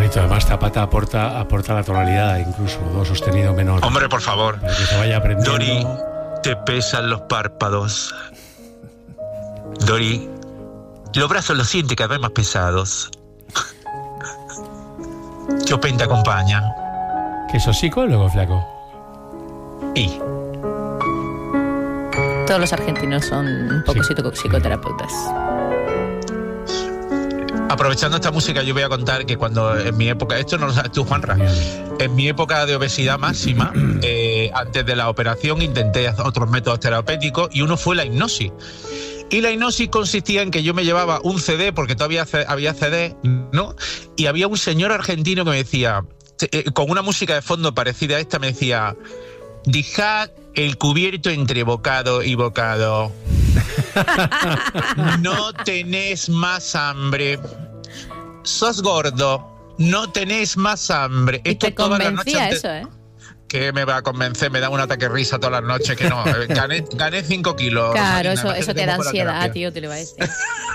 bonito. Además, Zapata aporta la tonalidad, incluso do sostenido menor. Hombre, por favor. Para que se vaya aprendiendo. Dori, te pesan los párpados. Dori, los brazos los siente cada vez más pesados. Chopin te acompaña. ¿Que sos psicólogo, flaco? Y Todos los argentinos son un poco psicoterapeutas. aprovechando esta música, yo voy a contar que cuando en mi época, esto no lo sabes tú, Juanra, en mi época de obesidad máxima, antes de la operación intenté hacer otros métodos terapéuticos y uno fue la hipnosis. Y la hipnosis consistía en que yo me llevaba un CD, porque todavía había CD, ¿no? Y había un señor argentino que me decía, con una música de fondo parecida a esta, me decía: dejad el cubierto entre bocado y bocado. No tenés más hambre. Sos gordo, no tenés más hambre. Y te convencía eso, ¿eh? Que me va a convencer, me da un ataque de risa todas las noches, que no, gané 5 kilos. Claro, Rosalina, eso te da ansiedad, tío, te lo va a decir.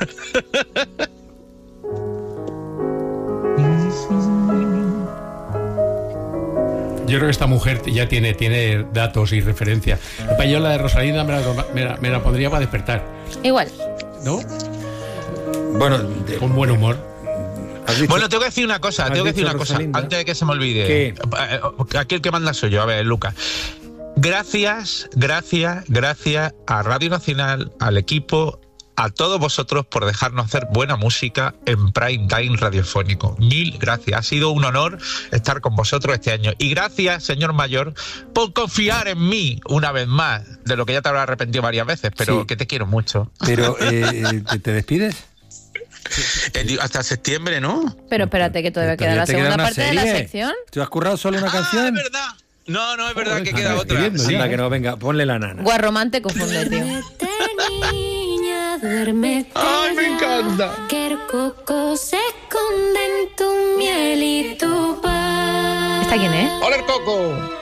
Yo creo que esta mujer ya tiene datos y referencia. Yo la de Rosalina me la pondría para despertar. Igual. ¿No? Bueno, con buen humor. Bueno, tengo que decir una cosa, antes de que se me olvide. ¿Qué? Aquí el que manda soy yo, a ver, Lucas. Gracias a Radio Nacional, al equipo, a todos vosotros por dejarnos hacer buena música en Prime Time radiofónico. Mil gracias, ha sido un honor estar con vosotros este año. Y gracias, señor mayor, por confiar en mí una vez más, de lo que ya te habrás arrepentido varias veces, pero sí, que te quiero mucho. Pero, ¿te despides? Hasta septiembre, ¿no? Pero espérate, que todavía queda la segunda parte de la sección. ¿Te has currado solo una canción? Es verdad. No, es verdad que queda otra. Anda, que no, venga, ponle la nana. Guarromante confunde, tío. Niña, duérmete. Ay, me encanta. Que el coco se esconde en tu miel y tu paz. ¿Esta quién es? ¡Hola, el coco!